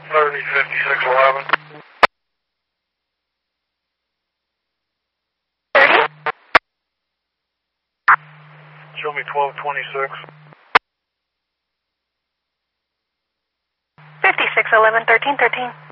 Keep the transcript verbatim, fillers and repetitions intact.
thirty, fifty-six, eleven. Show me twelve twenty-six. fifty-six, eleven, thirteen, thirteen.